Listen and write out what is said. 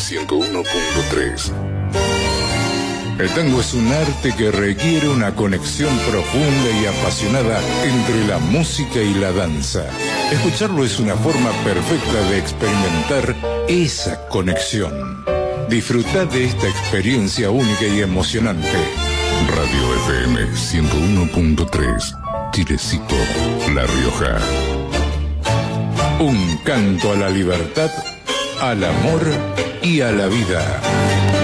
101.3. El tango es un arte que requiere una conexión profunda y apasionada entre la música y la danza. Escucharlo es una forma perfecta de experimentar esa conexión. Disfrutad de esta experiencia única y emocionante. Radio FM 101.3, Chilecito, La Rioja. Un canto a la libertad, al amor y a la vida.